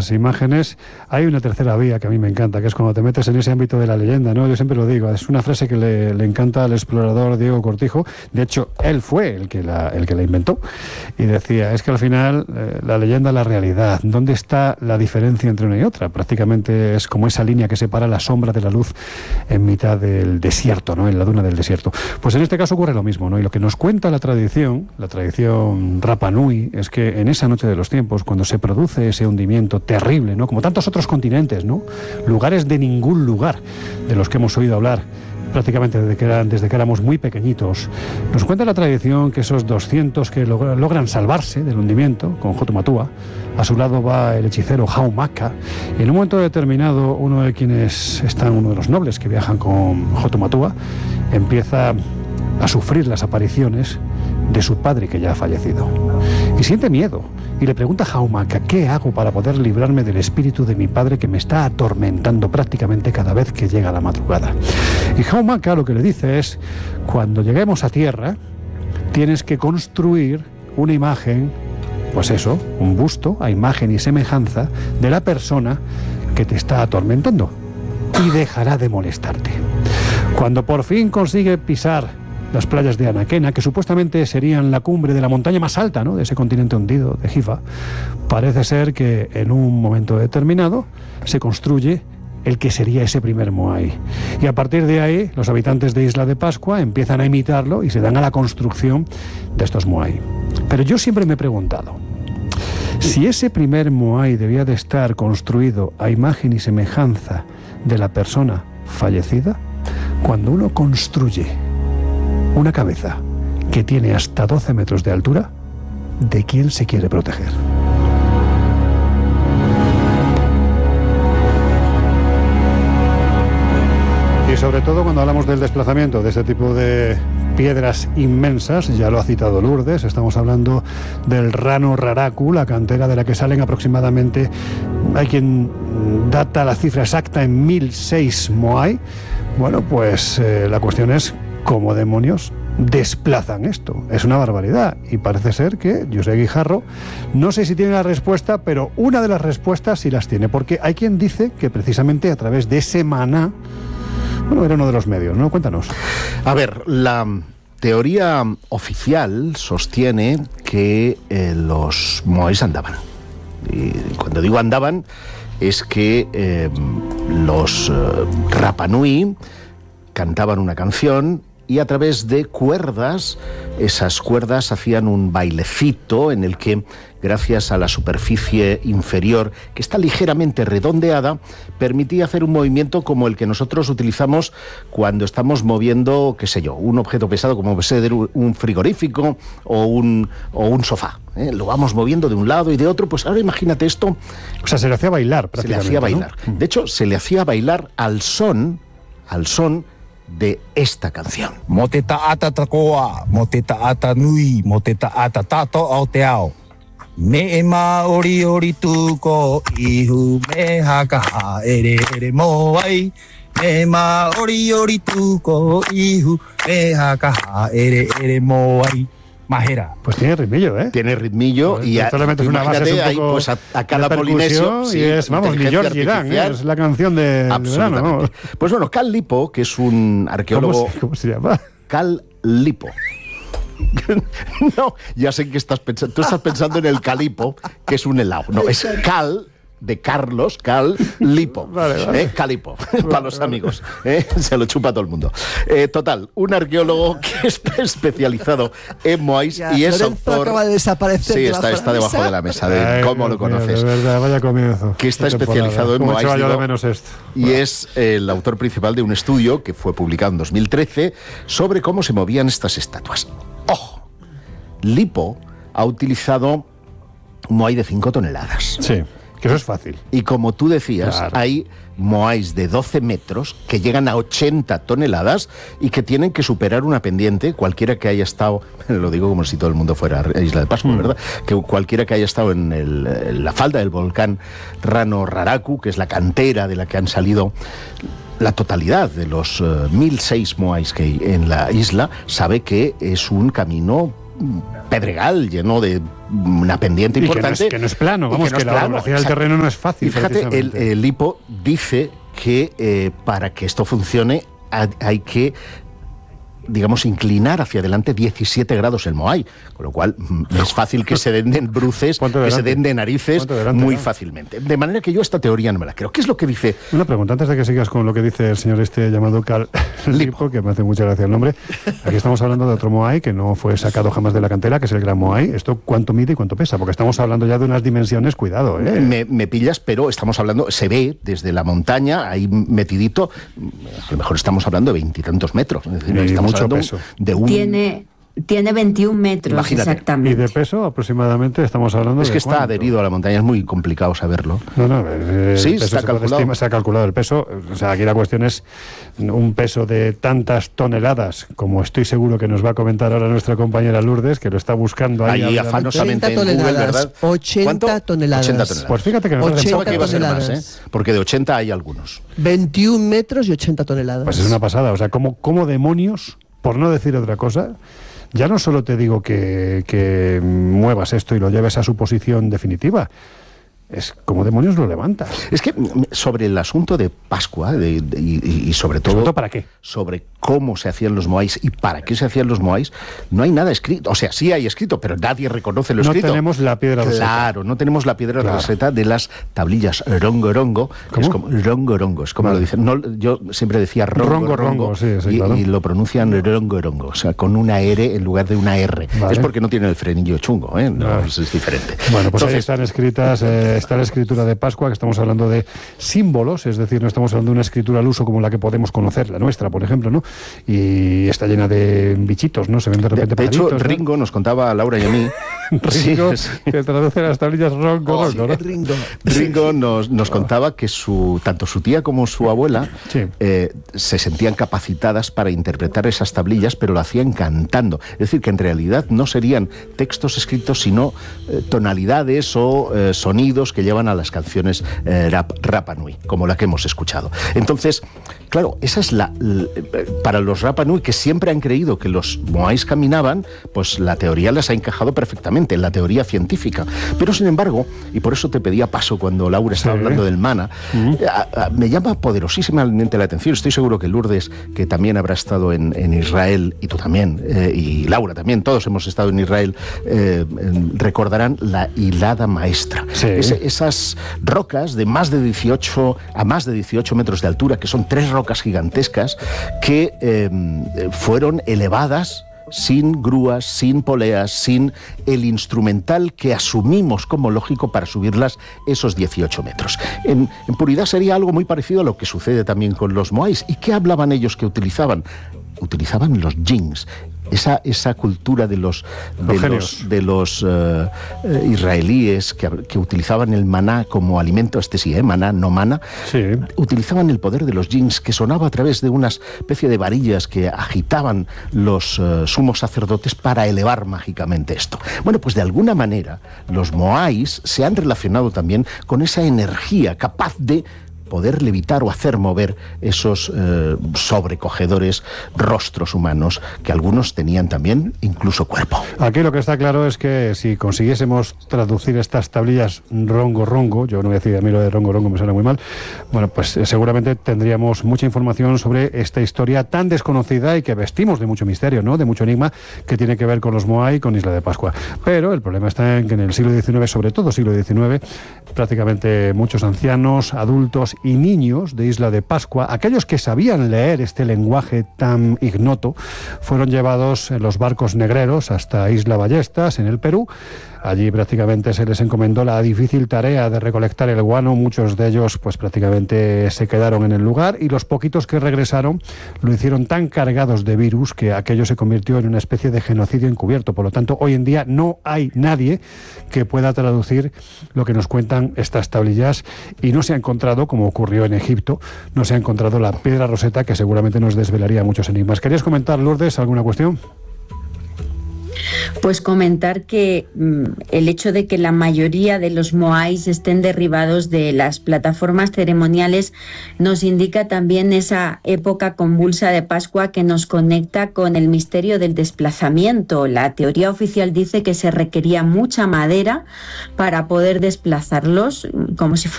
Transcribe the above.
estas imágenes. Hay una tercera vía que a mí me encanta, que es cuando te metes en ese ámbito de la leyenda, ¿no? Yo siempre lo digo, es una frase que le encanta al explorador Diego Cortijo. De hecho, él fue el que la inventó. Y decía, es que al final la leyenda es la realidad. ¿Dónde está la diferencia entre una y otra? Prácticamente es como esa línea que separa la sombra de la luz en mitad del desierto, ¿no? En la duna del desierto. Pues en este caso ocurre lo mismo, ¿no? Y lo que nos cuenta la tradición Rapa Nui, es que en esa noche de los tiempos, cuando se produce ese hundimiento terrible, ¿no? Como tantos otros continentes, ¿no? Lugares de ningún lugar de los que hemos oído hablar prácticamente desde que éramos muy pequeñitos. Nos cuenta la tradición que esos 200 que logran salvarse del hundimiento con Hotumatua, a su lado va el hechicero Haumaka, y en un momento determinado uno de los nobles que viajan con Hotumatua empieza a sufrir las apariciones de su padre que ya ha fallecido. Y siente miedo. Y le pregunta a Haumaka, ¿qué hago para poder librarme del espíritu de mi padre que me está atormentando prácticamente cada vez que llega la madrugada? Y Haumaka lo que le dice es, cuando lleguemos a tierra, tienes que construir una imagen, pues eso, un busto a imagen y semejanza de la persona que te está atormentando. Y dejará de molestarte. Cuando por fin consigue pisar las playas de Anaquena, que supuestamente serían la cumbre de la montaña más alta, ¿no?, de ese continente hundido, de Gifa, parece ser que en un momento determinado se construye el que sería ese primer Moai. Y a partir de ahí, los habitantes de Isla de Pascua empiezan a imitarlo y se dan a la construcción de estos Moai. Pero yo siempre me he preguntado, si ese primer Moai debía de estar construido a imagen y semejanza de la persona fallecida, cuando uno construye una cabeza que tiene hasta 12 metros de altura, ¿de quién se quiere proteger? Y sobre todo cuando hablamos del desplazamiento de este tipo de piedras inmensas, ya lo ha citado Lourdes, estamos hablando del Rano Raraku, la cantera de la que salen aproximadamente, hay quien data la cifra exacta en 1006 Moai. Bueno, pues la cuestión es ¿cómo demonios desplazan esto? Es una barbaridad. Y parece ser que José Guijarro, no sé si tiene la respuesta, pero una de las respuestas sí las tiene, porque hay quien dice que precisamente a través de ese maná, bueno, era uno de los medios, ¿no? Cuéntanos. A ver, la teoría oficial sostiene que los moais andaban. Y cuando digo andaban, es que los Rapa Nui cantaban una canción y a través de cuerdas, esas cuerdas hacían un bailecito en el que, gracias a la superficie inferior, que está ligeramente redondeada, permitía hacer un movimiento como el que nosotros utilizamos cuando estamos moviendo, qué sé yo, un objeto pesado como puede ser un frigorífico o un sofá. Lo vamos moviendo de un lado y de otro. Pues ahora imagínate esto. O sea, se le hacía bailar prácticamente. Se le hacía bailar. ¿No? De hecho, se le hacía bailar al son de esta canción. Moteta ata takoa, moteta ata nui, moteta ata tato au te ao. Me ema ori ori tuko ihu me haka ere ere moai. Me ema ori ori tuko ihu me haka ere ere moai. Majera. Pues tiene ritmillo, ¿eh? Tiene ritmillo, pues, y solamente es una base un poco ahí, pues a cada polinesio, sí, y es, vamos, ni George Irán, es la canción de verano, ¿no? Pues bueno, Cal Lipo, que es un arqueólogo... ¿Cómo se llama? Cal Lipo. No, ya sé que estás pensando, tú estás pensando en el calipo, que es un helado. No, es Cal de Carlos, Cal Lipo. Vale. Calipo, para los amigos. Se lo chupa todo el mundo. Total, un arqueólogo que está especializado en moais y es Lorenzo autor... acaba de desaparecer. Sí, está debajo de la mesa. ¿Cómo lo conoces? De verdad, vaya comienzo. Que está especializado en moais. De menos esto. Y es el autor principal de un estudio que fue publicado en 2013 sobre cómo se movían estas estatuas. ¡Ojo! Lipo ha utilizado un moai de 5 toneladas. Sí. Que eso es fácil. Y como tú decías, claro, hay moais de 12 metros que llegan a 80 toneladas y que tienen que superar una pendiente. Cualquiera que haya estado, lo digo como si todo el mundo fuera a Isla de Pascua, ¿verdad? Que cualquiera que haya estado en la falda del volcán Rano Raraku, que es la cantera de la que han salido la totalidad de los 1006 moais que hay en la isla, sabe que es un camino pedregal, lleno de una pendiente importante. Que no es plano, vamos, que la orografía del terreno no es fácil. Y fíjate, el Lipo dice que para que esto funcione hay que, digamos, inclinar hacia adelante 17 grados el Moai, con lo cual es fácil que se den de bruces, que se den de narices muy fácilmente. De manera que yo esta teoría no me la creo. ¿Qué es lo que dice? Una pregunta, antes de que sigas con lo que dice el señor llamado Carl Lipo, que me hace mucha gracia el nombre. Aquí estamos hablando de otro Moai que no fue sacado jamás de la cantera, que es el Gran Moai. ¿Esto cuánto mide y cuánto pesa? Porque estamos hablando ya de unas dimensiones, cuidado, ¿eh? Me pillas, pero estamos hablando, se ve desde la montaña, ahí metidito, a lo mejor estamos hablando de 20 y tantos metros. Es decir, estamos hablando peso. De un... Tiene 21 metros, imagínate. Exactamente. ¿Y de peso aproximadamente estamos hablando de Es que está adherido a la montaña, es muy complicado saberlo. Sí, está calculado. Se ha calculado el peso. O sea, aquí la cuestión es un peso de tantas toneladas, como estoy seguro que nos va a comentar ahora nuestra compañera Lourdes, que lo está buscando ahí afanosamente en Google, ¿verdad? 80 toneladas. 80 toneladas. Pues fíjate que pensaba que iba a ser más, porque de 80 hay algunos. 21 metros y 80 toneladas. Pues es una pasada. O sea, ¿cómo demonios, por no decir otra cosa? Ya no solo te digo que muevas esto y lo lleves a su posición definitiva, es como demonios lo levantas. Es que sobre el asunto de Pascua y sobre todo ¿para qué? Sobre cómo se hacían los moais y para qué se hacían los moais, no hay nada escrito. O sea, sí hay escrito, pero nadie reconoce lo escrito. No tenemos la piedra roseta. Claro, no tenemos la piedra roseta de las tablillas rongo-rongo. ¿Cómo? Es como rongo-rongo, es como lo dicen. No, yo siempre decía rongo-rongo claro. Y lo pronuncian rongo-rongo, o sea, con una R en lugar de una R. Vale. Es porque no tienen el frenillo chungo, ¿eh? No, es diferente. Bueno, pues entonces, ahí están escritas... está la escritura de Pascua, que estamos hablando de símbolos, es decir, no estamos hablando de una escritura al uso como la que podemos conocer, la nuestra, por ejemplo, ¿no? Y está llena de bichitos, ¿no? Se ven de repente pajaritos. De hecho, Ringo nos contaba a Laura y a mí... Ringo, que traduce las tablillas rongo, ¿no? Ringo nos contaba que tanto su tía como su abuela se sentían capacitadas para interpretar esas tablillas, pero lo hacían cantando. Es decir, que en realidad no serían textos escritos, sino tonalidades o sonidos que llevan a las canciones Rapa Nui, como la que hemos escuchado. Entonces, claro, esa es para los Rapa Nui, que siempre han creído que los moais caminaban, pues la teoría las ha encajado perfectamente en la teoría científica. Pero sin embargo, y por eso te pedía paso cuando Laura estaba hablando del mana, me llama poderosísimamente la atención. Estoy seguro que Lourdes, que también habrá estado en Israel, y tú también, y Laura también, todos hemos estado en Israel, recordarán la Hilada Maestra. Sí. Esas rocas de más de 18 metros de altura, que son 3 rocas gigantescas que fueron elevadas sin grúas, sin poleas, sin el instrumental que asumimos como lógico para subirlas esos 18 metros. En puridad sería algo muy parecido a lo que sucede también con los moais. ¿Y qué hablaban ellos que utilizaban? Utilizaban los jinns. Esa cultura de los israelíes que utilizaban el maná como alimento, maná, no mana, utilizaban el poder de los jinns, que sonaba a través de una especie de varillas que agitaban los sumos sacerdotes para elevar mágicamente esto. Bueno, pues de alguna manera los moais se han relacionado también con esa energía capaz de poder levitar o hacer mover esos sobrecogedores rostros humanos, que algunos tenían también incluso cuerpo. Aquí lo que está claro es que si consiguiésemos traducir estas tablillas rongo, yo no voy a decir a mí lo de rongo, me suena muy mal, bueno, pues seguramente tendríamos mucha información sobre esta historia tan desconocida y que vestimos de mucho misterio, ¿no? De mucho enigma, que tiene que ver con los Moai y con Isla de Pascua. Pero el problema está en que en el siglo XIX, sobre todo siglo XIX, prácticamente muchos ancianos, adultos y niños de Isla de Pascua, aquellos que sabían leer este lenguaje tan ignoto, fueron llevados en los barcos negreros hasta Isla Ballestas, en el Perú. Allí prácticamente se les encomendó la difícil tarea de recolectar el guano. Muchos de ellos pues prácticamente se quedaron en el lugar, y los poquitos que regresaron lo hicieron tan cargados de virus que aquello se convirtió en una especie de genocidio encubierto. Por lo tanto, hoy en día no hay nadie que pueda traducir lo que nos cuentan estas tablillas, y no se ha encontrado, como ocurrió en Egipto, no se ha encontrado la piedra roseta, que seguramente nos desvelaría muchos enigmas. ¿Querías comentar, Lourdes, alguna cuestión? Pues comentar que el hecho de que la mayoría de los moais estén derribados de las plataformas ceremoniales nos indica también esa época convulsa de Pascua que nos conecta con el misterio del desplazamiento. La teoría oficial dice que se requería mucha madera para poder desplazarlos, como si fuera